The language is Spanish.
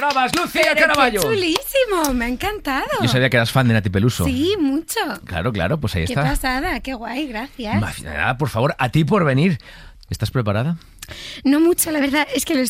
Navas, Lucía Pero Caraballo. ¡Qué chulísimo! Me ha encantado. Yo sabía que eras fan de Nati Peluso. Sí, mucho. Claro, pues ahí Qué está. pasada, qué guay, gracias. Nada, por favor, a ti por venir. ¿Estás preparada? No mucho, la verdad, es que lo